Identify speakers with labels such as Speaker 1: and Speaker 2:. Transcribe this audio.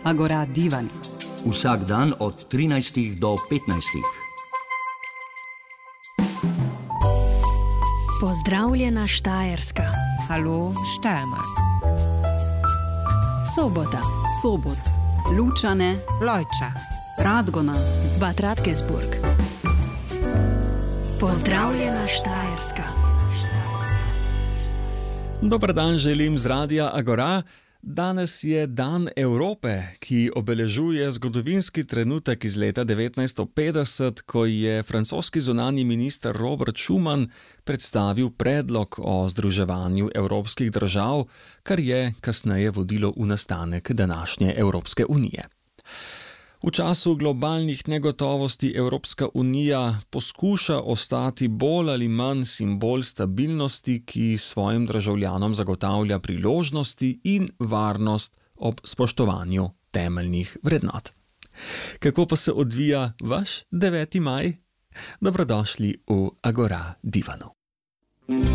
Speaker 1: Agora divan.
Speaker 2: Vsak dan od 13 do 15.
Speaker 3: Pozdravljena Štajerska.
Speaker 4: Halo Steiermark.
Speaker 3: Sobota.
Speaker 1: Sobot. Lučane.
Speaker 4: Lojča.
Speaker 1: Radgona.
Speaker 3: Bad Radkersburg. Pozdravljena Štajerska.
Speaker 5: Dober dan želim z Radia Agora. Danes je Dan Evrope, ki obeležuje zgodovinski trenutek iz leta 1950, ko je francoski zunanji minister Robert Schuman predstavil predlog o združevanju evropskih držav, kar je kasneje vodilo v nastanek današnje Evropske unije. V času globalnih negotovosti Evropska unija poskuša ostati bolj ali manj simbol stabilnosti, ki svojim državljanom zagotavlja priložnosti in varnost ob spoštovanju temeljnih vrednot. Kako pa se odvija vaš 9. maj? Dobrodošli v Agora Divanu.